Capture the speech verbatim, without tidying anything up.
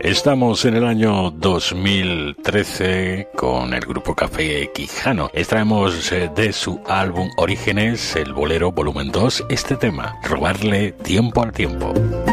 Estamos en el año dos mil trece con el grupo Café Quijano. Extraemos de su álbum Orígenes, el bolero volumen dos, este tema, Robarle tiempo al tiempo.